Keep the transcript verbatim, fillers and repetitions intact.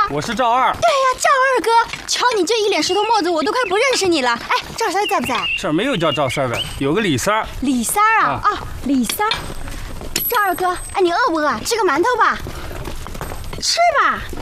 我是赵二。 对呀，赵二哥，瞧你这一脸石头沫子，我都快不认识你了。哎，赵三在不在？ 这儿没有叫赵三的，有个李三。 李三啊？啊，李三。赵二哥，哎，你饿不饿？吃个馒头吧。吃吧。